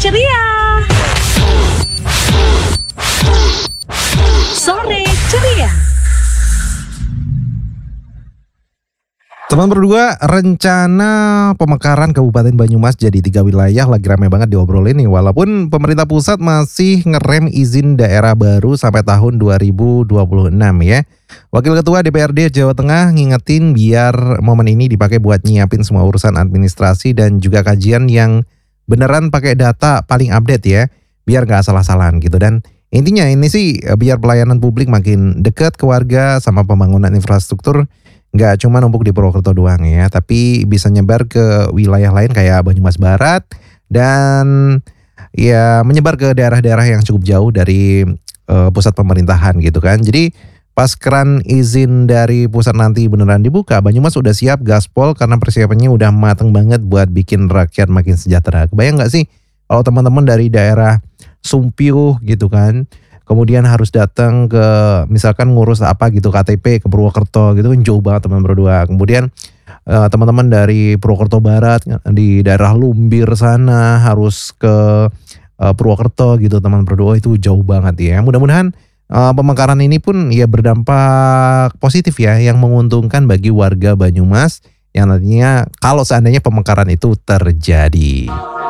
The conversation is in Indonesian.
ceria. Sore ceria. Teman berdua, rencana pemekaran Kabupaten Banyumas jadi 3 wilayah lagi ramai banget diobrolin nih. Walaupun pemerintah pusat masih ngerem izin daerah baru sampai tahun 2026 ya. Wakil Ketua DPRD Jawa Tengah ngingetin biar momen ini dipakai buat nyiapin semua urusan administrasi dan juga kajian yang beneran pakai data paling update ya. Biar gak salah-salahan gitu. Dan intinya ini sih biar pelayanan publik makin dekat ke warga sama pembangunan infrastruktur nggak cuma numpuk di Purwokerto doang ya, tapi bisa nyebar ke wilayah lain kayak Banyumas Barat dan ya menyebar ke daerah-daerah yang cukup jauh dari pusat pemerintahan gitu kan. Jadi pas keran izin dari pusat nanti beneran dibuka, Banyumas udah siap gaspol karena persiapannya udah mateng banget buat bikin rakyat makin sejahtera. Kebayang nggak sih kalau teman-teman dari daerah Sumpiuh gitu kan, kemudian harus datang ke misalkan ngurus apa gitu KTP ke Purwokerto gitu kan, jauh banget teman berdua. Kemudian teman-teman dari Purwokerto Barat di daerah Lumbir sana harus ke Purwokerto gitu teman berdua, itu jauh banget ya. Mudah-mudahan pemekaran ini pun ya berdampak positif ya, yang menguntungkan bagi warga Banyumas yang nantinya kalau seandainya pemekaran itu terjadi.